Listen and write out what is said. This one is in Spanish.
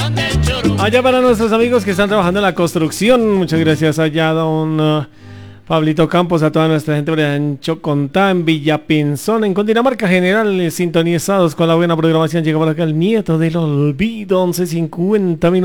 Allá para nuestros amigos que están trabajando en la construcción, muchas gracias allá, don Pablito Campos, a toda nuestra gente en Chocontá, en Villapinzón, en Cundinamarca General, sintonizados con la buena programación. Llega por acá el nieto del olvido, 11:50 minutos.